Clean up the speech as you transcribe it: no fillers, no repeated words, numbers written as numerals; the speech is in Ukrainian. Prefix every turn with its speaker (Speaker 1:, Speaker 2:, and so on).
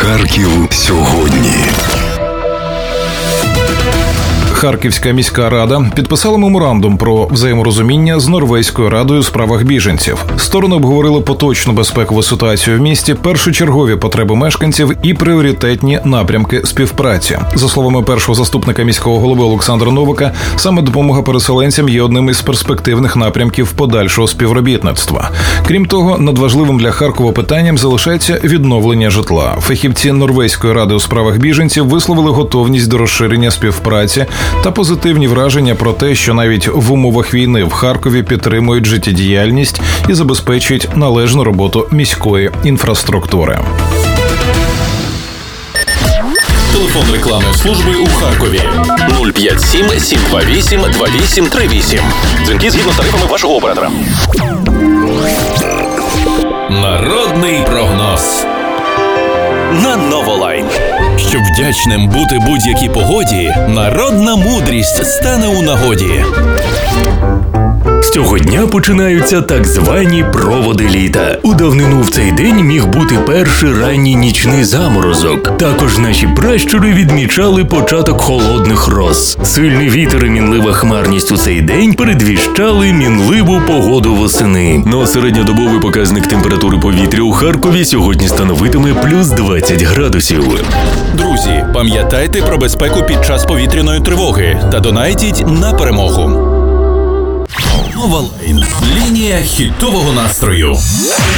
Speaker 1: Харків сьогодні.
Speaker 2: Харківська міська рада підписала меморандум про взаєморозуміння з Норвезькою радою у справах біженців. Сторони обговорили поточну безпекову ситуацію в місті, першочергові потреби мешканців і пріоритетні напрямки співпраці. За словами першого заступника міського голови Олександра Новака, саме допомога переселенцям є одним із перспективних напрямків подальшого співробітництва. Крім того, надважливим для Харкова питанням залишається відновлення житла. Фахівці Норвезької ради у справах біженців висловили готовність до розширення співпраці та позитивні враження про те, що навіть в умовах війни в Харкові підтримують життєдіяльність і забезпечують належну роботу міської інфраструктури.
Speaker 3: Телефон рекламної служби у Харкові 057 728 2838. Дзвінки згідно з тарифами вашого оператора. Народний прогноз на Новолайн. Щоб вдячним бути будь-якій погоді, народна мудрість стане у нагоді.
Speaker 4: З цього дня починаються так звані проводи літа. У давнину в цей день міг бути перший ранній нічний заморозок. Також наші пращури відмічали початок холодних роз. Сильний вітер і мінлива хмарність у цей день передвіщали мінливу погоду восени. Ну а середньодобовий показник температури повітря у Харкові сьогодні становитиме плюс 20 градусів.
Speaker 3: Друзі, пам'ятайте про безпеку під час повітряної тривоги та донайтіть на перемогу. Новолайн. Лінія хітового настрою.